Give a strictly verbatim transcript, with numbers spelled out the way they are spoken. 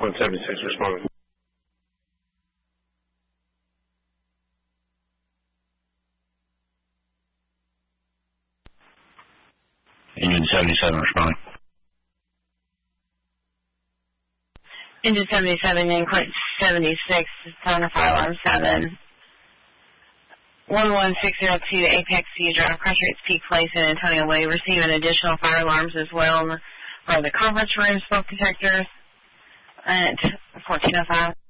one seventy-six responding. Engine seventy-seven responding. Engine seventy-seven, Increment seventy-six, on the fire alarm seven. one one six zero two, Apex C Drive, crash rates peak place in Antonio Way. Receiving additional fire alarms as well from the conference room smoke detectors at fourteen oh five.